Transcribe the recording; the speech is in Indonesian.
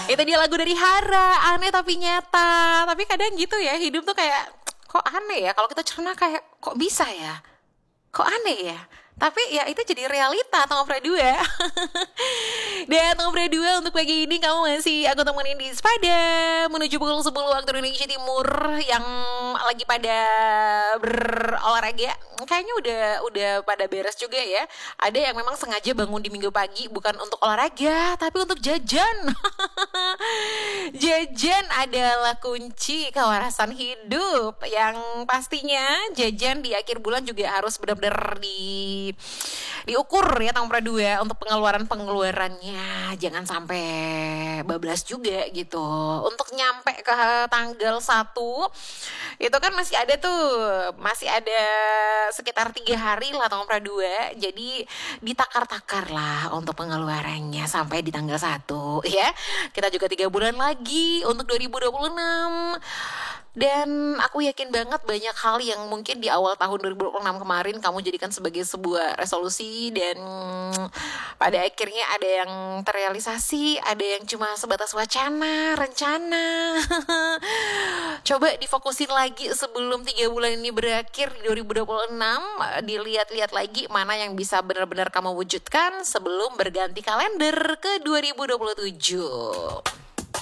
Itu dia lagu dari Hara, aneh tapi nyata. Tapi kadang gitu ya, hidup tuh kayak kok aneh ya. Kalau kita cerna kayak kok bisa ya, kok aneh ya. Tapi ya itu jadi realita Tanggal Pradua. Dan Tanggal Pradua untuk pagi ini kamu masih aku temenin di Sepada menuju pukul 10 waktu Indonesia Timur yang lagi pada berolahraga. Kayaknya udah pada beres juga ya. Ada yang memang sengaja bangun di Minggu pagi bukan untuk olahraga tapi untuk jajan. Jajan adalah kunci kewarasan hidup. Yang pastinya jajan di akhir bulan juga harus benar-benar diukur ya Tanggal Pradua untuk pengeluarannya. Jangan sampai bablas juga gitu. Untuk nyampe ke tanggal 1 itu kan masih ada sekitar 3 hari lah Tanggal Pradua. Jadi ditakar-takar lah untuk pengeluarannya sampai di tanggal 1 ya. Kita juga 3 bulan lagi untuk 2026. Dan aku yakin banget banyak hal yang mungkin di awal tahun 2026 kemarin kamu jadikan sebagai sebuah resolusi dan pada akhirnya ada yang terrealisasi, ada yang cuma sebatas wacana, rencana. Coba difokusin lagi sebelum 3 bulan ini berakhir di 2026, dilihat-lihat lagi mana yang bisa benar-benar kamu wujudkan sebelum berganti kalender ke 2027.